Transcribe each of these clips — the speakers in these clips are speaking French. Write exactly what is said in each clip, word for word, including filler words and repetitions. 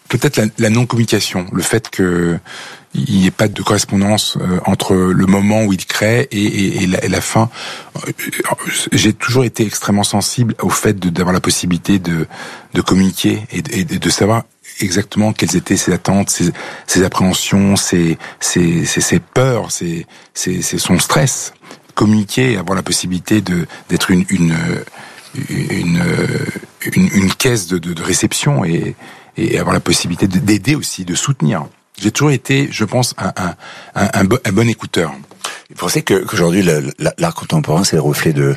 peut-être la, la non-communication, le fait que il n'y ait pas de correspondance euh, entre le moment où il crée et, et, et, la, et la fin. J'ai toujours été extrêmement sensible au fait de, d'avoir la possibilité de, de communiquer et de, et de savoir exactement quelles étaient ses attentes, ses, ses appréhensions, ses, ses, ses, ses peurs, ses, ses, ses, son stress. Communiquer, avoir la possibilité de d'être une une une une, une caisse de, de, de réception et, et avoir la possibilité de, d'aider aussi, de soutenir. J'ai toujours été, je pense, un, un, un, un, bon, un bon écouteur. Vous pensez que, qu'aujourd'hui, le, l'art contemporain, c'est le reflet de,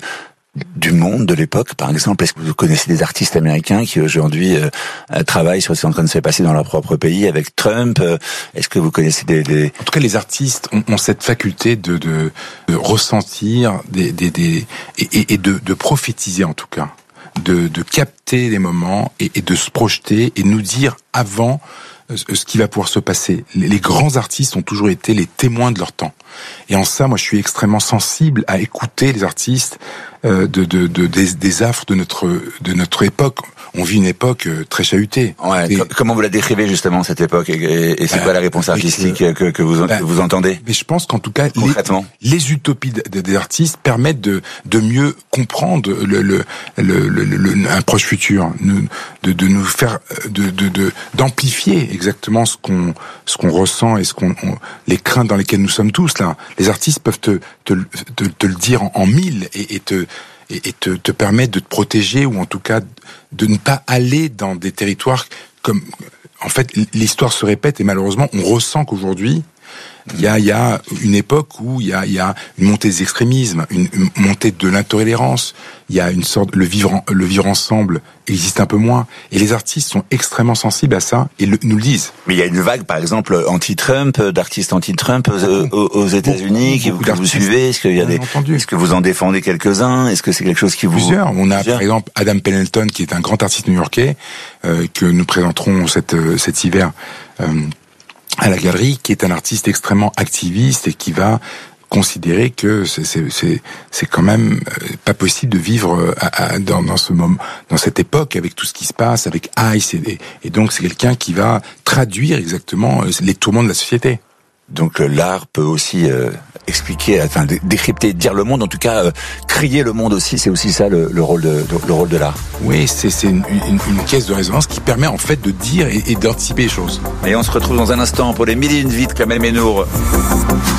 du monde de l'époque, par exemple? Est-ce que vous connaissez des artistes américains qui aujourd'hui euh, travaillent sur ce qui est en train de se passer dans leur propre pays avec Trump? Est-ce que vous connaissez des... des... En tout cas, les artistes ont, ont cette faculté de, de, de ressentir des, des, des, et, et de, de prophétiser, en tout cas. De, de capter les moments et, et de se projeter et nous dire avant ce qui va pouvoir se passer. Les grands artistes ont toujours été les témoins de leur temps. Et en ça, moi, je suis extrêmement sensible à écouter les artistes euh, de, de, de, des, des affres de notre, de notre époque. On vit une époque très chahutée. Ouais, et, comment vous la décrivez justement, cette époque? Et, et c'est bah, quoi la réponse artistique que, que, que, vous, bah, que vous entendez? Mais je pense qu'en tout cas, les, les utopies des artistes permettent de, de mieux comprendre le, le, le, le, le, un proche futur, de, de nous faire, de, de, de, d'amplifier exactement ce qu'on, ce qu'on ressent et ce qu'on, on, les craintes dans lesquelles nous sommes tous là. Les artistes peuvent te, te, te, te le dire en, en mille et, et te et te, te permettre de te protéger ou en tout cas de ne pas aller dans des territoires comme... En fait, l'histoire se répète et malheureusement, on ressent qu'aujourd'hui, il y a, il y a une époque où il y a, il y a une montée des extrémismes, une, une montée de l'intolérance, il y a une sorte... Le vivre, le vivre ensemble existe un peu moins. Et les artistes sont extrêmement sensibles à ça et le, nous le disent. Mais il y a une vague, par exemple, anti-Trump, d'artistes anti-Trump aux, aux États-Unis qui vous, que vous suivez. Est-ce qu'il y a des, est-ce que vous en défendez quelques-uns? Est-ce que c'est quelque chose qui vous... Plusieurs. On a, Plusieurs. par exemple, Adam Pendleton, qui est un grand artiste new-yorkais, euh, que nous présenterons cet, euh, cet hiver, euh, à la galerie, qui est un artiste extrêmement activiste et qui va considérer que c'est c'est c'est, c'est quand même pas possible de vivre à, à, dans dans ce moment, dans cette époque avec tout ce qui se passe avec Ice et, et donc c'est quelqu'un qui va traduire exactement les tourments de la société. Donc l'art peut aussi euh, expliquer, enfin décrypter, dire le monde, en tout cas euh, crier le monde aussi, c'est aussi ça le, le rôle de, de le rôle de l'art. Oui, c'est c'est une, une, une caisse de résonance qui permet en fait de dire et, et d'anticiper les choses. Et on se retrouve dans un instant pour les mille et une vies de Kamel Mennour.